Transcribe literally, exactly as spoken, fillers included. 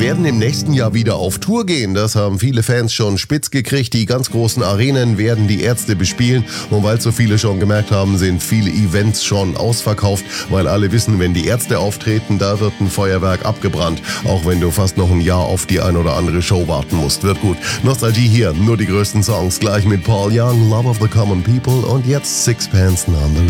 werden im nächsten Jahr wieder auf Tour gehen. Das haben viele Fans schon spitz gekriegt. Die ganz großen Arenen werden die Ärzte bespielen. Und weil so viele schon gemerkt haben, sind viele Events schon ausverkauft, weil alle wissen, wenn die Ärzte auftreten, da wird ein Feuerwerk abgebrannt. Auch wenn du fast noch ein Jahr auf die ein oder andere Show warten musst. Wird gut. Nostalgie hier, nur die größten Songs. Gleich mit Paul Young, Love of the Common People und jetzt Sixpence None the